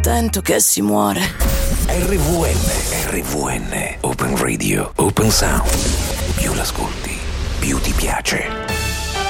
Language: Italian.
attento che si muore. RVN, Open Radio, Open Sound. Più l'ascolti, più ti piace.